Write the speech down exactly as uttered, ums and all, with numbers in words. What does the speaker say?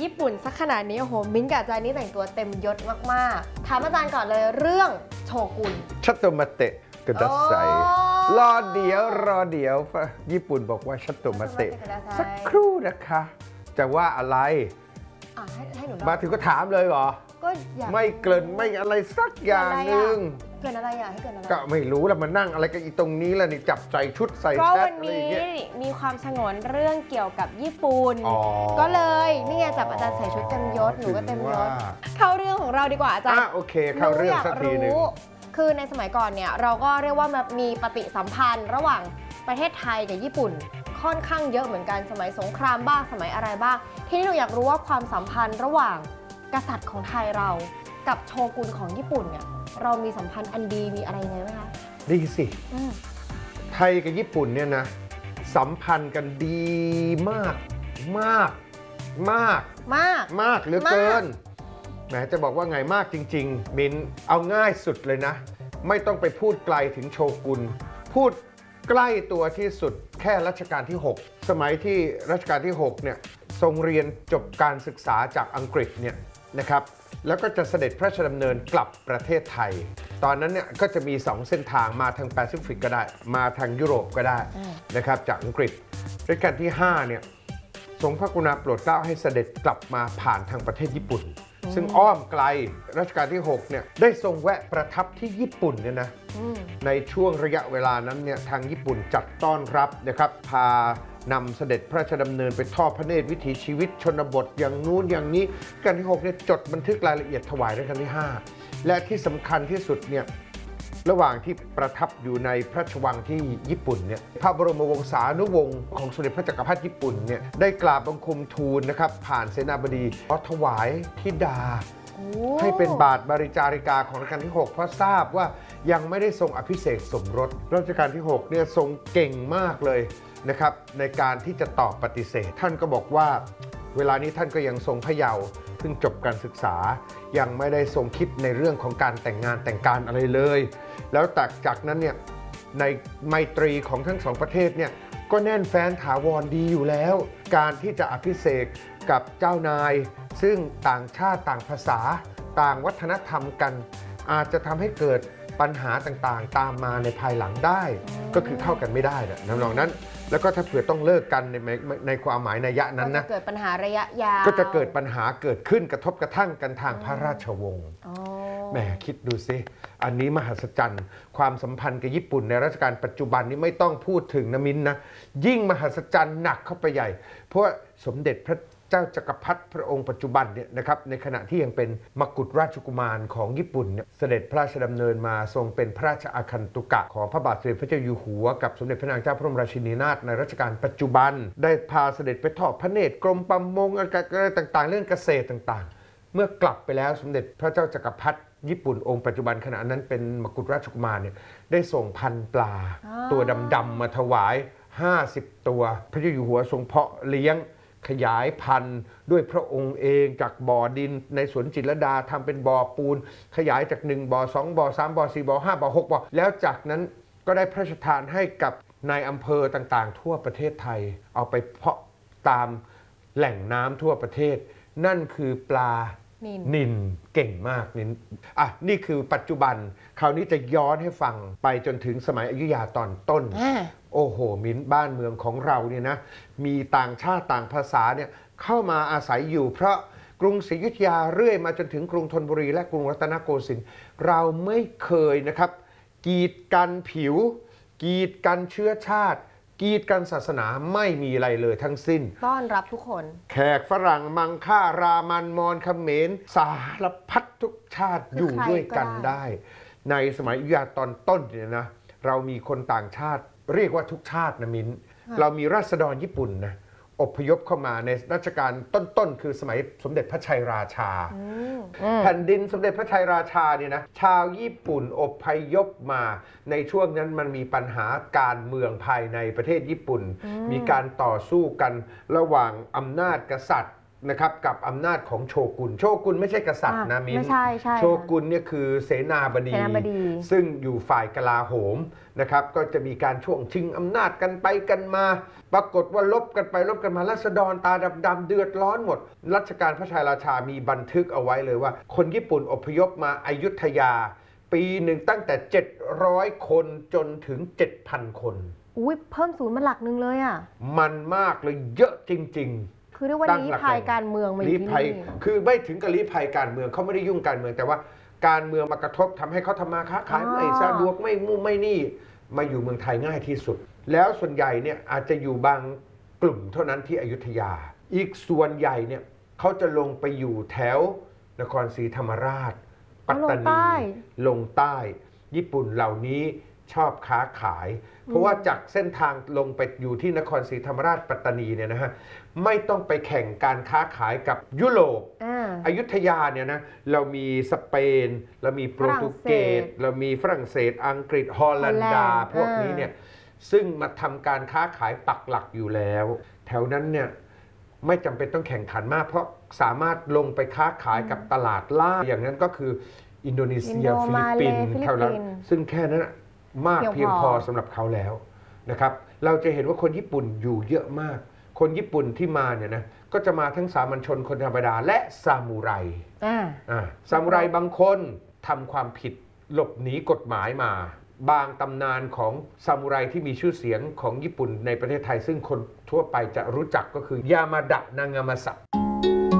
ญี่ปุ่นสักขนาดนี้โอ้โหมิ้นท์กับอาจารย์นี่แต่งตัวเต็มยศมากๆถามอาจารย์ก่อนเลยเรื่องโชกุนชัตโตมาเตะกระดัสไซรอเดี๋ยวรอเดี๋ยวญี่ปุ่นบอกว่าชัตโตมาเตะสักครู่นะคะจะว่าอะไรมาถึงก็ถามเลยเหรอก็ไม่เกินไม่อะไรสักอย่างหนึ่งเกินอะไรอ่ะให้เกินอะไรก็ไม่รู้แล้วมานั่งอะไรกันอีตรงนี้แล้วนี่จับใส่ชุดใส่แชทอะไรอย่างเงี้ยมีความสงวนเรื่องเกี่ยวกับญี่ปุ่นก็เลยนี่ไงจับอาจารย์ใส่ชุดเต็มยศหนูก็เต็มยศเข้าเรื่องของเราดีกว่าอาจารย์โอเคเข้าเรื่องสักทีนึงคือในสมัยก่อนเนี่ยเราก็เรียกว่ามีปฏิสัมพันธ์ระหว่างประเทศไทยกับญี่ปุ่นค่อนข้างเยอะเหมือนกันสมัยสงครามบ้างสมัยอะไรบ้างทีนี้หนูอยากรู้ว่าความสัมพันธ์ระหว่างกษัตริย์ของไทยเรากับโชกุนของญี่ปุ่นเนี่ยเรามีสัมพันธ์อันดีมีอะไรยังไงไหมคะดีสิไทยกับญี่ปุ่นเนี่ยนะสัมพันธ์กันดีมากมากมากมากมากเหลือเกินแหมจะบอกว่าไงมากจริงๆมินเอาง่ายสุดเลยนะไม่ต้องไปพูดไกลถึงโชกุนพูดใกล้ตัวที่สุดแค่รัชกาลที่หกสมัยที่รัชกาลที่หกเนี่ยทรงเรียนจบการศึกษาจากอังกฤษเนี่ยนะครับแล้วก็จะเสด็จพระราชดำเนินกลับประเทศไทยตอนนั้นเนี่ยก็จะมีสองเส้นทางมาทางแปซิฟิกก็ได้มาทางยุโรปก็ได้นะครับจากอังกฤษรัชกาลที่ห้าเนี่ยทรงพระกรุณาโปรดเกล้าให้เสด็จกลับมาผ่านทางประเทศญี่ปุ่นซึ่งอ้อมไกลรัชกาลที่หกเนี่ยได้ทรงแวะประทับที่ญี่ปุ่นเนี่ยนะในช่วงระยะเวลานั้นเนี่ยทางญี่ปุ่นจัดต้อนรับนะครับพานำเสด็จพระราชดำเนินไปทอดพระเนตรวิถีชีวิตชนบทอย่างนู้นอย่างนี้รัชกาลที่หกเนี่ยจดบันทึกรายละเอียดถวายรัชกาลที่ห้าและที่สำคัญที่สุดเนี่ยระหว่างที่ประทับอยู่ในพระราชวังที่ญี่ปุ่นเนี่ยพระบรมวงศานุวงศ์ของสมเด็จพระจักรพรรดิญี่ปุ่นเนี่ยได้กราบบังคมทูลนะครับผ่านเสนาบดีขอถวายธิดาให้เป็นบาทบริจาริกาของรัชกาลที่หกเพราะทราบว่ายังไม่ได้ทรงอภิเษกสมรสรัชกาลที่หกเนี่ยทรงเก่งมากเลยนะครับในการที่จะตอบปฏิเสธท่านก็บอกว่าเวลานี้ท่านก็ยังทรงพระเยาว์เพิ่งจบการศึกษายังไม่ได้ทรงคิดในเรื่องของการแต่งงานแต่งการอะไรเลยแล้วจากจากนั้นเนี่ยในไมตรีของทั้งสองประเทศเนี่ยก็แน่นแฟ้นถาวรดีอยู่แล้วการที่จะอภิเษกกับเจ้านายซึ่งต่างชาติต่างภาษาต่างวัฒนธรรมกันอาจจะทำให้เกิดปัญหาต่างๆตามมาในภายหลังได้ก็คือเข้ากันไม่ได้นะนองนั้นแล้วก็ถ้าเผื่อต้องเลิกกันในในความหมายนัยยะนั้นนะก็จะเกิดปัญหาระยะยาวก็จะเกิดปัญหาเกิดขึ้นกระทบกระทั่งกันทางพระราชวงศ์แหมคิดดูสิอันนี้มหัศจรรย์ความสัมพันธ์กับญี่ปุ่นในรัชกาลปัจจุบันนี้ไม่ต้องพูดถึงนะมินนะยิ่งมหัศจรรย์หนักเข้าไปใหญ่เพราะสมเด็จพระเจ้าจักรพรรดิพระองค์ปัจจุบันเนี่ยนะครับในขณะที่ยังเป็นมกุฎราชกุมารของญี่ปุ่นเนี่ยเสด็จพระราชดำเนินมาทรงเป็นพระราชอาคันตุกะของพระบาทสมเด็จพระเจ้าอยู่หัวกับสมเด็จพระนางเจ้าพระบรมราชินีนาถในรัชกาลปัจจุบันได้พาเสด็จไปทอดพระเนตรกรมประมงอะไรต่างๆเรื่องเกษตรต่างๆเมื่อกลับไปแล้วสมเด็จพระเจ้าจักรพรรดิญี่ปุ่นองค์ปัจจุบันขณะนั้นเป็นมกุฎราชกุมารเนี่ยได้ส่งพันปลาตัวดำๆมาถวายห้าสิบตัวพระเจ้าอยู่หัวทรงเพาะเลี้ยงขยายพันธุ์ด้วยพระองค์เองจากบ่อดินในสวนจิตรลดาทำเป็นบ่อปูนขยายจากหนึ่งบ่อสองบ่อสามบ่อสี่บ่อห้าบ่อหกบ่อแล้วจากนั้นก็ได้พระราชทานให้กับนายอำเภอต่างๆทั่วประเทศไทยเอาไปเพาะตามแหล่งน้ำทั่วประเทศนั่นคือปลานิลเก่งมากนิลอ่ะนี่คือปัจจุบันคราวนี้จะย้อนให้ฟังไปจนถึงสมัยอยุธยาตอนต้นโอ้โหมิ้นบ้านเมืองของเราเนี่ยนะมีต่างชาติต่างภาษาเนี่ยเข้ามาอาศัยอยู่เพราะกรุงศรีอยุธยาเรื่อยมาจนถึงกรุงธนบุรีและกรุงรัตนโกสินทร์เราไม่เคยนะครับกีดกันผิวกีดกันเชื้อชาติกีดกันศาสนาไม่มีอะไรเลยทั้งสิ้นต้อนรับทุกคนแขกฝรั่งมังค่ารามันมอญเขมรสารพัดทุกชาติอยู่ด้วยกันได้ในสมัยอยุธยาตอนต้นเนี่ยนะเรามีคนต่างชาติเรียกว่าทุกชาตินะมิ้นเรามีราษฎรญี่ปุ่นนะอพยพเข้ามาในรัชกาลต้นๆคือสมัยสมเด็จพระชัยราชาแผ่นดินสมเด็จพระชัยราชาเนี่ยนะชาวญี่ปุ่นอพยพมาในช่วงนั้นมันมีปัญหาการเมืองภายในประเทศญี่ปุ่นมีการต่อสู้กันระหว่างอำนาจกษัตริย์นะครับกับอำนาจของโชกุนโชกุนไม่ใช่กษัตริย์นะมิ้นไม่ใช่ใช่โชกุนเนี่ยคือเสนาบดีเสนาบดีซึ่งอยู่ฝ่ายกลาโหมนะครับก็จะมีการช่วงชิงอำนาจกันไปกันมา ปรากฏว่าลบกันไปลบกันมาราษฎรตาดำๆเดือดร้อนหมดรัชกาลพระชายราชามีบันทึกเอาไว้เลยว่า คนญี่ปุ่นอพยพมาอยุธยา ปีหนึ่งตั้งแต่เจ็ดร้อยคนจนถึง เจ็ดพัน คนอุ้ยเพิ่มศูนย์มาหลักหนึ่งเลยอ่ะมันมากเลยเยอะจริงๆคือเรียกว่าลี้ภัยการเมืองมาอยู่ลี้ที่ภัยนี่คือไม่ถึงกับลี้ภัยการเมืองเขาไม่ได้ยุ่งการเมืองแต่ว่าการเมืองมากระทบทำให้เขาทำมาค้าขายอ๋อไม่สะดวกไม่มู่ไม่นี่มาอยู่เมืองไทยง่ายที่สุด แล้วส่วนใหญ่เนี่ยอาจจะอยู่บางกลุ่มเท่านั้นที่อยุธยา อีกส่วนใหญ่เนี่ยเขาจะลงไปอยู่แถวนครศรีธรรมราช ปัตตาลงใต้นีลงใต้ ญี่ปุ่นเหล่านี้ชอบค้าขาย เพราะว่าจากเส้นทางลงไปอยู่ที่นครศรีธรรมราชปัตตานีเนี่ยนะฮะไม่ต้องไปแข่งการค้าขายกับยุโรปอ่าอยุธยาเนี่ยนะเรามีสเปน เรามีโปรตุเกส เรามีฝรั่งเศสอังกฤษฮอลันดาฮอลแลนด์พวกนี้เนี่ยซึ่งมาทำการค้าขายปักหลักอยู่แล้ว แถวนั้นเนี่ยไม่จำเป็นต้องแข่งขันมาก เพราะสามารถลงไปค้าขายกับตลาดล่าอย่างนั้นก็คืออินโดนีเซียอินโดฟิลิปปินส์มาเลฟิลิปปินส์เท่านั้นซึ่งแค่นั้นน่ะมากเพีเพียยงงพพออสำหรับเขาแล้วนะครับเราจะเห็นว่าคนญี่ปุ่นอยู่เยอะมาก คนญี่ปุ่นที่มาเนี่ยนะก็จะมาทั้งสามัญชนคนธรรมดาและซามูไรอ่าอ่าซามูไรบางคนทำความผิดหลบหนีกฎหมายมา บางตำนานของซามูไรที่มีชื่อเสียงของญี่ปุ่นในประเทศไทย ซึ่งคนทั่วไปจะรู้จักก็คือยามาดะนางามาสะ